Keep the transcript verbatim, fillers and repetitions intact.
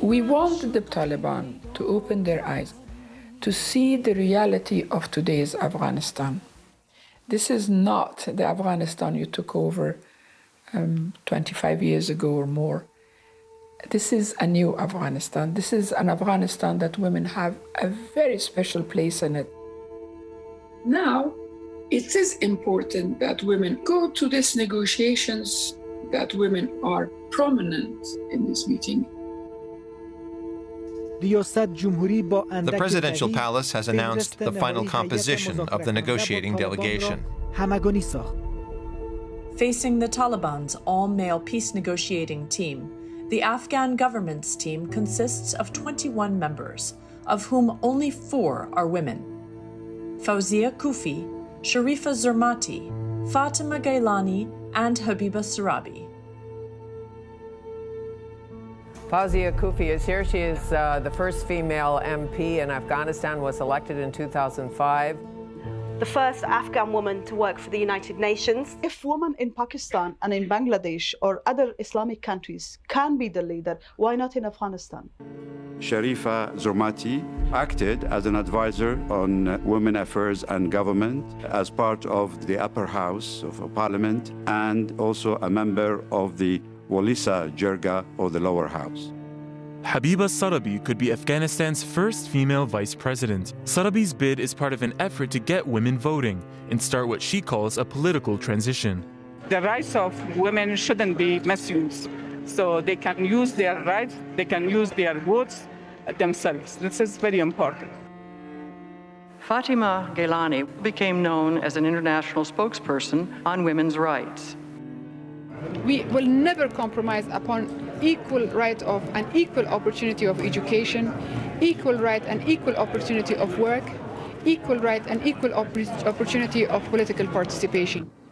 We want the Taliban to open their eyes, to see the reality of today's Afghanistan. This is not the Afghanistan you took over um, twenty-five years ago or more. This is a new Afghanistan. This is an Afghanistan that women have a very special place in it. Now, it is important that women go to these negotiations, that women are prominent in this meeting. The presidential palace has announced the final composition of the negotiating delegation. Facing the Taliban's all-male peace negotiating team, the Afghan government's team consists of twenty-one members, of whom only four are women. Fawzia Kufi, Sharifa Zermati, Fatima Gailani, and Habiba Sarabi. Fawzia Kufi is here. She is uh, the first female M P in Afghanistan, was elected in two thousand five. The first Afghan woman to work for the United Nations. If women in Pakistan and in Bangladesh or other Islamic countries can be the leader, why not in Afghanistan? Sharifa Zermati acted as an advisor on women affairs and government as part of the upper house of parliament and also a member of the Walisa Jirga, or the lower house. Habiba Sarabi could be Afghanistan's first female vice president. Sarabi's bid is part of an effort to get women voting and start what she calls a political transition. The rights of women shouldn't be misused. So they can use their rights, they can use their votes themselves. This is very important. Fatima Gailani became known as an international spokesperson on women's rights. We will never compromise upon equal right of and equal opportunity of education, equal right and equal opportunity of work, equal right and equal opp- opportunity of political participation.